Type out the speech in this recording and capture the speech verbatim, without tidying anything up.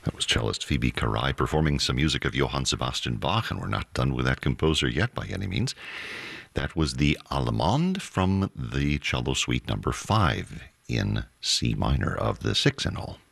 That was cellist Phoebe Caray performing some music of Johann Sebastian Bach, and we're not done with that composer yet by any means. That was the Allemande from the cello suite number five in C minor of the six in all.